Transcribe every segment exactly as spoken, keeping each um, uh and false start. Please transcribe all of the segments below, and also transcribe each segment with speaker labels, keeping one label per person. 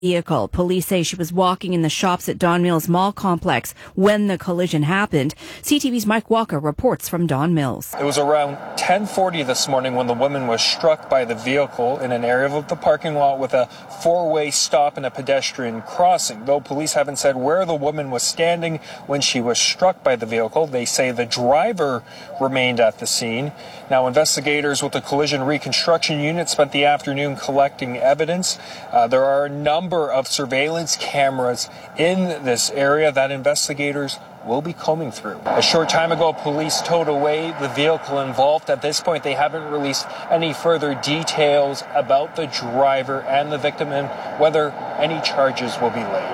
Speaker 1: vehicle. Police say she was walking in the shops at Don Mills Mall complex when the collision happened. C T V's Mike Walker reports from Don Mills.
Speaker 2: It was around ten forty this morning when the woman was struck by the vehicle in an area of the parking lot with a four-way stop and a pedestrian crossing. Though police haven't said where the woman was standing when she was struck by the vehicle, they say the driver remained at the scene. Now, investigators with the Collision Reconstruction Unit spent the afternoon collecting evidence. Uh, there are a number of surveillance cameras in this area that investigators will be combing through. A short time ago, police towed away the vehicle involved. At this point, they haven't released any further details about the driver and the victim and whether any charges will be laid.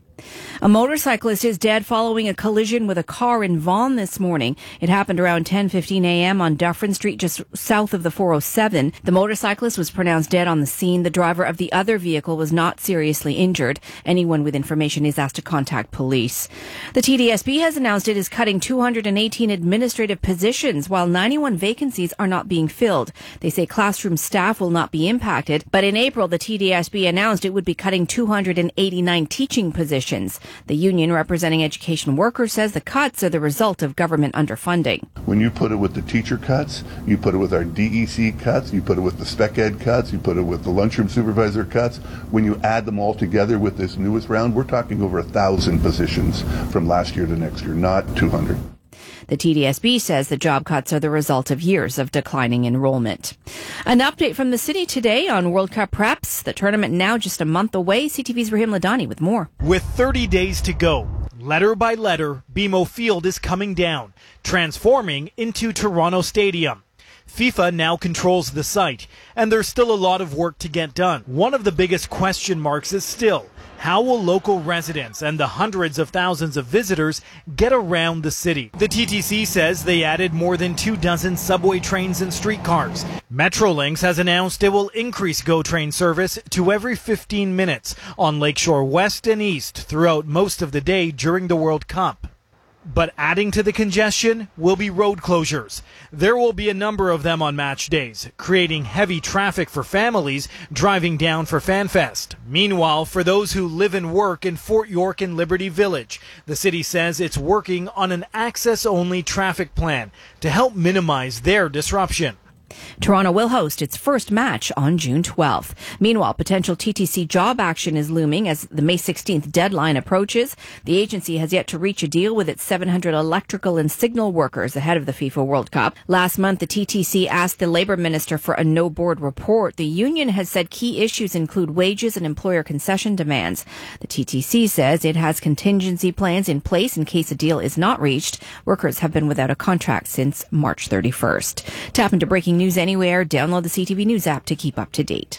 Speaker 1: A motorcyclist is dead following a collision with a car in Vaughan this morning. It happened around ten fifteen a.m. on Dufferin Street, just south of the four oh seven. The motorcyclist was pronounced dead on the scene. The driver of the other vehicle was not seriously injured. Anyone with information is asked to contact police. The T D S B has announced it is cutting two hundred eighteen administrative positions while ninety-one vacancies are not being filled. They say classroom staff will not be impacted, but in April, the T D S B announced it would be cutting two hundred eighty-nine teaching positions. The union representing education workers says the cuts are the result of government underfunding.
Speaker 3: When you put it with the teacher cuts, you put it with our D E C cuts, you put it with the spec ed cuts, you put it with the lunchroom supervisor cuts, when you add them all together with this newest round, we're talking over a thousand positions from last year to next year, not two hundred.
Speaker 1: The T D S B says the job cuts are the result of years of declining enrollment. An update from the city today on World Cup preps. The tournament now just a month away. C T V's Rahim Ladani with more.
Speaker 4: With thirty days to go, letter by letter, B M O Field is coming down, transforming into Toronto Stadium. FIFA now controls the site, and there's still a lot of work to get done. One of the biggest question marks is still, how will local residents and the hundreds of thousands of visitors get around the city? The T T C says they added more than two dozen subway trains and streetcars. Metrolinx has announced it will increase GO train service to every fifteen minutes on Lakeshore West and East throughout most of the day during the World Cup. But adding to the congestion will be road closures. There will be a number of them on match days, creating heavy traffic for families driving down for FanFest. Meanwhile, for those who live and work in Fort York and Liberty Village, the city says it's working on an access-only traffic plan to help minimize their disruption.
Speaker 1: Toronto will host its first match on June twelfth. Meanwhile, potential T T C job action is looming as the May sixteenth deadline approaches. The agency has yet to reach a deal with its seven hundred electrical and signal workers ahead of the FIFA World Cup. Last month, the T T C asked the Labour Minister for a no-board report. The union has said key issues include wages and employer concession demands. The T T C says it has contingency plans in place in case a deal is not reached. Workers have been without a contract since March thirty-first. Tap into breaking news anywhere. Download the C T V News app to keep up to date.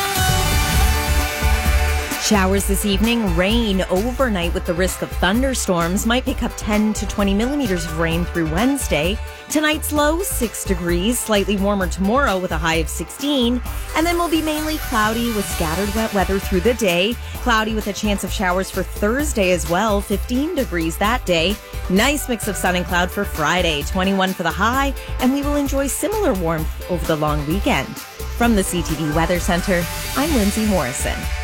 Speaker 5: Showers this evening, rain overnight with the risk of thunderstorms. Might pick up ten to twenty millimeters of rain through Wednesday. Tonight's low, six degrees. Slightly warmer tomorrow with a high of sixteen. And then we'll be mainly cloudy with scattered wet weather through the day. Cloudy with a chance of showers for Thursday as well. fifteen degrees that day. Nice mix of sun and cloud for Friday. twenty-one for the high. And we will enjoy similar warmth over the long weekend. From the C T V Weather Center, I'm Lindsay Morrison.